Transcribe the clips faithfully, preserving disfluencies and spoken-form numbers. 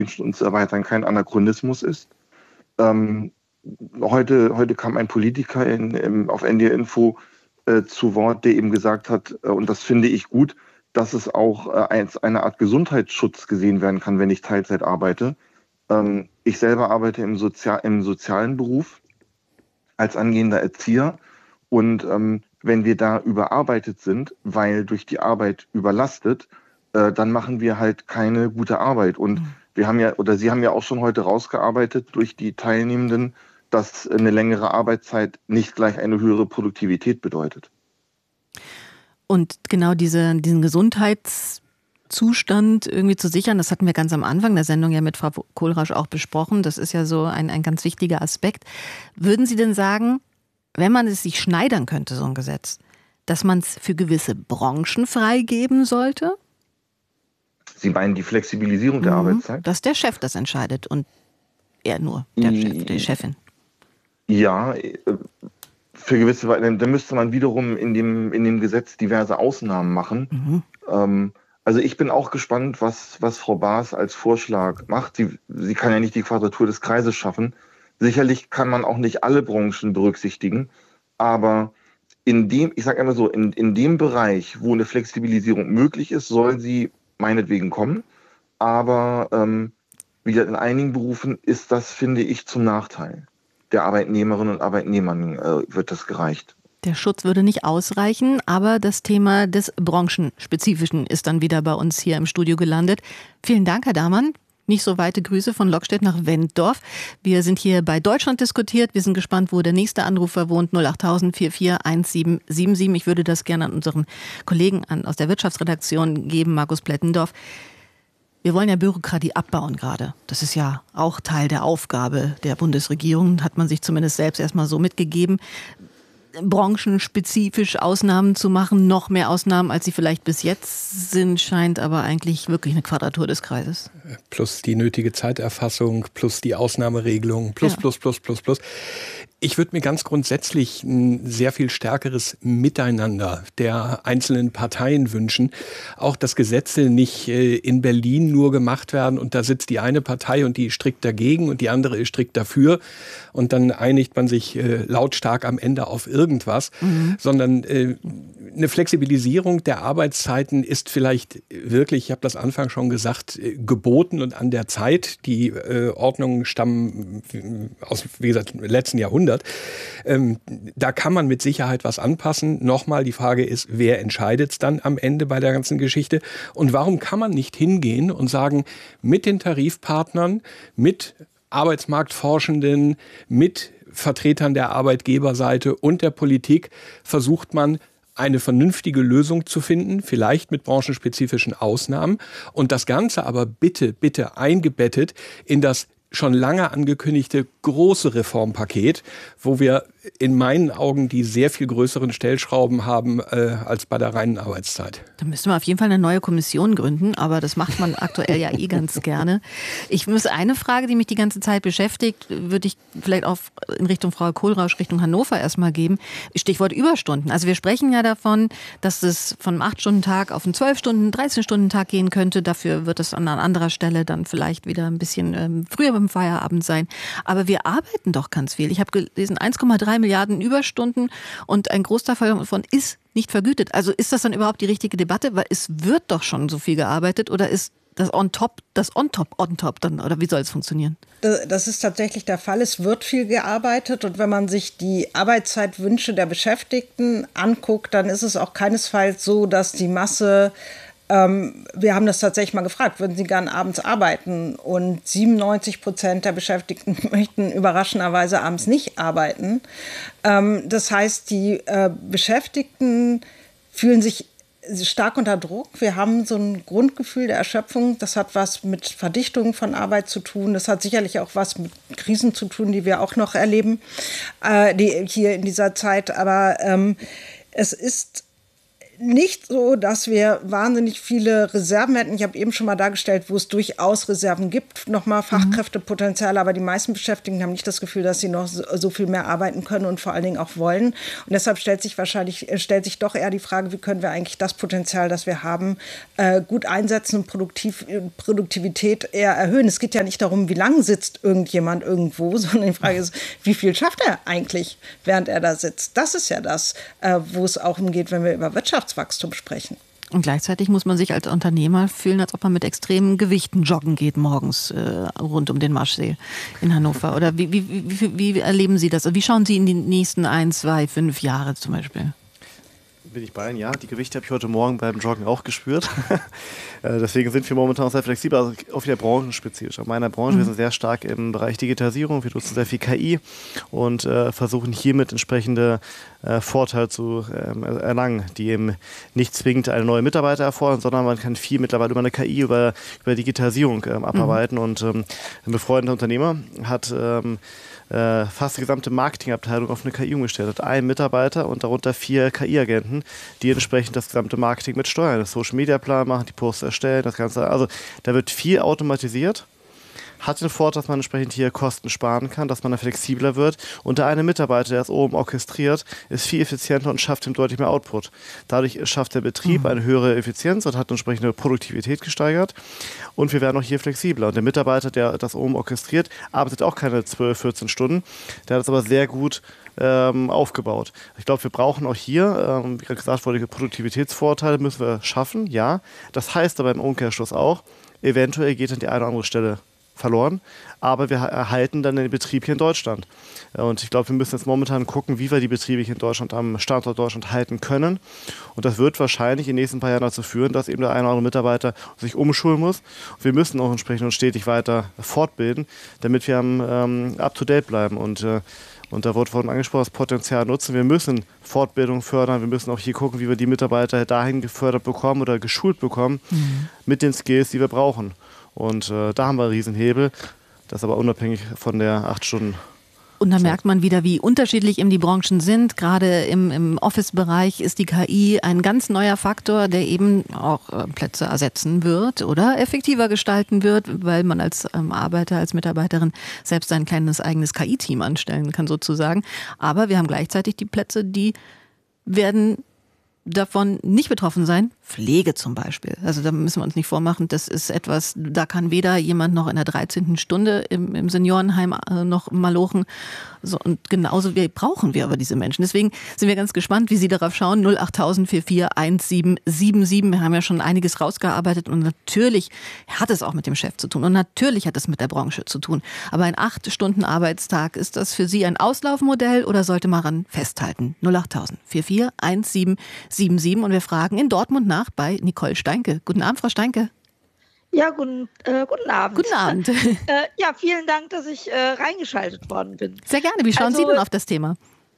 Stunden zu erweitern kein Anachronismus ist. Ähm, heute, heute kam ein Politiker in, in, auf N D R Info äh, zu Wort, der eben gesagt hat, äh, und das finde ich gut, dass es auch äh, als eine Art Gesundheitsschutz gesehen werden kann, wenn ich Teilzeit arbeite. Ähm, ich selber arbeite im, Sozial im sozialen Beruf als angehender Erzieher. Und ähm, wenn wir da überarbeitet sind, weil durch die Arbeit überlastet, äh, dann machen wir halt keine gute Arbeit. Und wir haben ja, oder Sie haben ja auch schon heute rausgearbeitet durch die Teilnehmenden, dass eine längere Arbeitszeit nicht gleich eine höhere Produktivität bedeutet. Und genau diese, diesen Gesundheitszustand irgendwie zu sichern, das hatten wir ganz am Anfang der Sendung ja mit Frau Kohlrausch auch besprochen. Das ist ja so ein, ein ganz wichtiger Aspekt. Würden Sie denn sagen, wenn man es sich schneidern könnte, so ein Gesetz, dass man es für gewisse Branchen freigeben sollte? Sie meinen die Flexibilisierung mhm. der Arbeitszeit? Dass der Chef das entscheidet und er nur, der Chef, die Chefin. Ja, für gewisse, da müsste man wiederum in dem, in dem Gesetz diverse Ausnahmen machen. Mhm. Ähm, also ich bin auch gespannt, was, was Frau Baas als Vorschlag macht. Sie, sie kann ja nicht die Quadratur des Kreises schaffen. Sicherlich kann man auch nicht alle Branchen berücksichtigen, aber in dem, ich sage immer so, in, in dem Bereich, wo eine Flexibilisierung möglich ist, soll sie meinetwegen kommen. Aber ähm, wie gesagt, in einigen Berufen ist das, finde ich, zum Nachteil der Arbeitnehmerinnen und Arbeitnehmern äh, wird das gereicht. Der Schutz würde nicht ausreichen, aber das Thema des Branchenspezifischen ist dann wieder bei uns hier im Studio gelandet. Vielen Dank, Herr Damann. Nicht so weite Grüße von Lockstedt nach Wenddorf. Wir sind hier bei Deutschland diskutiert. Wir sind gespannt, wo der nächste Anrufer wohnt. null achttausend vierundvierzig eins sieben sieben sieben. Ich würde das gerne an unseren Kollegen an, aus der Wirtschaftsredaktion geben, Markus Plettendorf. Wir wollen ja Bürokratie abbauen gerade. Das ist ja auch Teil der Aufgabe der Bundesregierung, hat man sich zumindest selbst erstmal so mitgegeben. Branchenspezifisch Ausnahmen zu machen, noch mehr Ausnahmen, als sie vielleicht bis jetzt sind, scheint aber eigentlich wirklich eine Quadratur des Kreises. Plus die nötige Zeiterfassung, plus die Ausnahmeregelung, plus, ja. plus, plus, plus, plus. Ich würde mir ganz grundsätzlich ein sehr viel stärkeres Miteinander der einzelnen Parteien wünschen. Auch, dass Gesetze nicht in Berlin nur gemacht werden und da sitzt die eine Partei und die ist strikt dagegen und die andere ist strikt dafür und dann einigt man sich lautstark am Ende auf irgendwas, mhm. sondern eine Flexibilisierung der Arbeitszeiten ist vielleicht wirklich, ich habe das Anfang schon gesagt, geboten und an der Zeit. Die Ordnungen stammen aus, wie gesagt, letzten Jahrhundert. Ähm, da kann man mit Sicherheit was anpassen. Nochmal, die Frage ist, wer entscheidet es dann am Ende bei der ganzen Geschichte? Und warum kann man nicht hingehen und sagen, mit den Tarifpartnern, mit Arbeitsmarktforschenden, mit Vertretern der Arbeitgeberseite und der Politik versucht man, eine vernünftige Lösung zu finden, vielleicht mit branchenspezifischen Ausnahmen und das Ganze aber bitte, bitte eingebettet in das schon lange angekündigte große Reformpaket, wo wir in meinen Augen die sehr viel größeren Stellschrauben haben äh, als bei der reinen Arbeitszeit. Da müsste man auf jeden Fall eine neue Kommission gründen, aber das macht man aktuell ja eh ganz gerne. Ich muss eine Frage, die mich die ganze Zeit beschäftigt, würde ich vielleicht auch in Richtung Frau Kohlrausch, Richtung Hannover erstmal geben. Stichwort Überstunden. Also wir sprechen ja davon, dass es von einem acht-Stunden-Tag auf einen zwölf-Stunden-, dreizehn-Stunden-Tag gehen könnte. Dafür wird es an anderer Stelle dann vielleicht wieder ein bisschen ähm, früher beim Feierabend sein. Aber wir arbeiten doch ganz viel. Ich habe gelesen, eins Komma drei Milliarden Überstunden und ein Großteil davon ist nicht vergütet. Also ist das dann überhaupt die richtige Debatte? Weil es wird doch schon so viel gearbeitet oder ist das on top, das on top, on top dann, oder wie soll es funktionieren? Das ist tatsächlich der Fall. Es wird viel gearbeitet und wenn man sich die Arbeitszeitwünsche der Beschäftigten anguckt, dann ist es auch keinesfalls so, dass die Masse wir haben das tatsächlich mal gefragt, würden Sie gern abends arbeiten? Und siebenundneunzig Prozent der Beschäftigten möchten überraschenderweise abends nicht arbeiten. Das heißt, die Beschäftigten fühlen sich stark unter Druck. Wir haben so ein Grundgefühl der Erschöpfung. Das hat was mit Verdichtung von Arbeit zu tun. Das hat sicherlich auch was mit Krisen zu tun, die wir auch noch erleben, die hier in dieser Zeit. Aber es ist nicht so, dass wir wahnsinnig viele Reserven hätten. Ich habe eben schon mal dargestellt, wo es durchaus Reserven gibt, nochmal Fachkräftepotenzial, aber die meisten Beschäftigten haben nicht das Gefühl, dass sie noch so, so viel mehr arbeiten können und vor allen Dingen auch wollen. Und deshalb stellt sich wahrscheinlich, stellt sich doch eher die Frage, wie können wir eigentlich das Potenzial, das wir haben, äh, gut einsetzen und Produktiv, Produktivität eher erhöhen. Es geht ja nicht darum, wie lange sitzt irgendjemand irgendwo, sondern die Frage ist, wie viel schafft er eigentlich, während er da sitzt. Das ist ja das, äh, wo es auch umgeht, wenn wir über Wirtschaftswachstum sprechen. Und gleichzeitig muss man sich als Unternehmer fühlen, als ob man mit extremen Gewichten joggen geht morgens äh, rund um den Marschsee in Hannover. Oder wie, wie, wie, wie erleben Sie das? Wie schauen Sie in die nächsten ein, zwei, fünf Jahre zum Beispiel? Bin ich bei Ihnen, ja. Die Gewichte habe ich heute Morgen beim Joggen auch gespürt. Deswegen sind wir momentan auch sehr flexibel, also auch wieder branchenspezifisch. In meiner Branche, mhm. wir sind sehr stark im Bereich Digitalisierung, wir nutzen sehr viel K I und äh, versuchen hiermit entsprechende äh, Vorteile zu ähm, erlangen, die eben nicht zwingend eine neue Mitarbeiter erfordern, sondern man kann viel mittlerweile über eine K I, über, über Digitalisierung ähm, abarbeiten. Mhm. Und ähm, ein befreundeter Unternehmer hat ähm, äh, fast die gesamte Marketingabteilung auf eine K I umgestellt, hat einen Mitarbeiter und darunter vier K I-Agenten, die entsprechend das gesamte Marketing mit steuern, das Social-Media-Plan machen, die Posts erstellen, das Ganze. Also da wird viel automatisiert. Hat den Vorteil, dass man entsprechend hier Kosten sparen kann, dass man da flexibler wird. Und der eine Mitarbeiter, der es oben orchestriert, ist viel effizienter und schafft ihm deutlich mehr Output. Dadurch schafft der Betrieb eine höhere Effizienz und hat entsprechende Produktivität gesteigert. Und wir werden auch hier flexibler. Und der Mitarbeiter, der das oben orchestriert, arbeitet auch keine zwölf, vierzehn Stunden. Der hat es aber sehr gut ähm, aufgebaut. Ich glaube, wir brauchen auch hier, ähm, wie gerade gesagt wurde, Produktivitätsvorteile müssen wir schaffen, ja. Das heißt aber im Umkehrschluss auch, eventuell geht an die eine oder andere Stelle verloren, aber wir erhalten dann den Betrieb hier in Deutschland. Und ich glaube, wir müssen jetzt momentan gucken, wie wir die Betriebe hier in Deutschland am Standort Deutschland halten können. Und das wird wahrscheinlich in den nächsten paar Jahren dazu führen, dass eben der eine oder andere Mitarbeiter sich umschulen muss. Und wir müssen auch entsprechend uns stetig weiter fortbilden, damit wir am ähm, up-to-date bleiben. Und äh, Und da wurde vorhin angesprochen, das Potenzial nutzen. Wir müssen Fortbildung fördern. Wir müssen auch hier gucken, wie wir die Mitarbeiter dahin gefördert bekommen oder geschult bekommen mhm. mit den Skills, die wir brauchen. Und äh, da haben wir einen Riesenhebel. Das ist aber unabhängig von der acht Stunden. Und da merkt man wieder, wie unterschiedlich eben die Branchen sind. Gerade im, im Office-Bereich ist die K I ein ganz neuer Faktor, der eben auch äh, Plätze ersetzen wird oder effektiver gestalten wird, weil man als ähm, Arbeiter, als Mitarbeiterin selbst ein kleines eigenes K I-Team anstellen kann sozusagen. Aber wir haben gleichzeitig die Plätze, die werden davon nicht betroffen sein. Pflege zum Beispiel. Also da müssen wir uns nicht vormachen, das ist etwas, da kann weder jemand noch in der dreizehnten Stunde im, im Seniorenheim äh, noch malochen. So, und genauso wir, brauchen wir aber diese Menschen. Deswegen sind wir ganz gespannt, wie Sie darauf schauen. null acht null null vier vier eins sieben sieben sieben. Wir haben ja schon einiges rausgearbeitet und natürlich hat es auch mit dem Chef zu tun und natürlich hat es mit der Branche zu tun. Aber ein acht Stunden Arbeitstag, ist das für Sie ein Auslaufmodell oder sollte man daran festhalten? null acht null null vier vier eins sieben sieben sieben. Und wir fragen in Dortmund nach bei Nicole Steinke. Guten Abend, Frau Steinke. Ja, guten, äh, guten Abend. Guten Abend. äh, ja, vielen Dank, dass ich äh, reingeschaltet worden bin. Sehr gerne. Wie schauen also, Sie denn auf das Thema?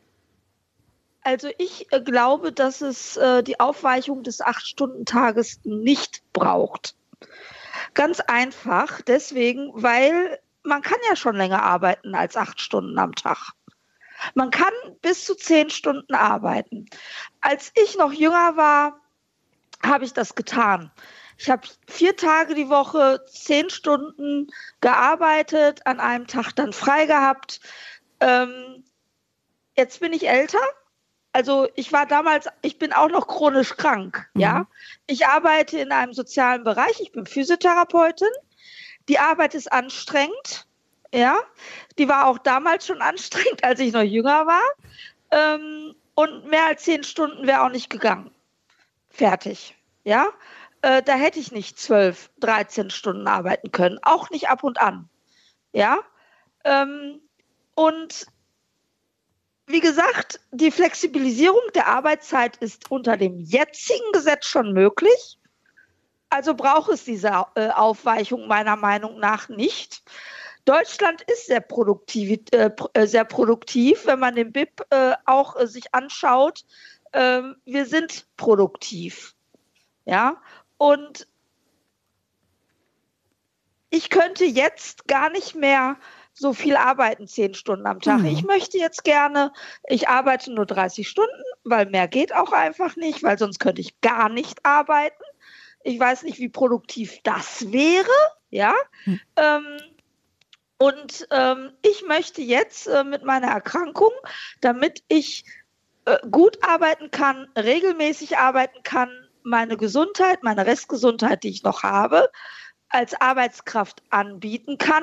Also ich äh, glaube, dass es äh, die Aufweichung des acht-Stunden-Tages nicht braucht. Ganz einfach deswegen, weil man kann ja schon länger arbeiten als acht Stunden am Tag. Man kann bis zu zehn Stunden arbeiten. Als ich noch jünger war, habe ich das getan. Ich habe vier Tage die Woche, zehn Stunden gearbeitet, an einem Tag dann frei gehabt. Ähm, jetzt bin ich älter. Also ich war damals, ich bin auch noch chronisch krank. Mhm. Ja, ich arbeite in einem sozialen Bereich. Ich bin Physiotherapeutin. Die Arbeit ist anstrengend. Ja, die war auch damals schon anstrengend, als ich noch jünger war. Ähm, und mehr als zehn Stunden wäre auch nicht gegangen. Fertig. Ja, äh, da hätte ich nicht zwölf, dreizehn Stunden arbeiten können. Auch nicht ab und an. Ja, ähm, und wie gesagt, die Flexibilisierung der Arbeitszeit ist unter dem jetzigen Gesetz schon möglich. Also braucht es diese äh, Aufweichung meiner Meinung nach nicht. Deutschland ist sehr produktiv, äh, sehr produktiv, wenn man den B I P äh, auch äh, sich anschaut. Äh, wir sind produktiv. Ja, und ich könnte jetzt gar nicht mehr so viel arbeiten, zehn Stunden am Tag. Mhm. Ich möchte jetzt gerne, ich arbeite nur dreißig Stunden, weil mehr geht auch einfach nicht, weil sonst könnte ich gar nicht arbeiten. Ich weiß nicht, wie produktiv das wäre, ja. Mhm. Ähm, und ähm, ich möchte jetzt äh, mit meiner Erkrankung, damit ich äh, gut arbeiten kann, regelmäßig arbeiten kann, meine Gesundheit, meine Restgesundheit, die ich noch habe, als Arbeitskraft anbieten kann,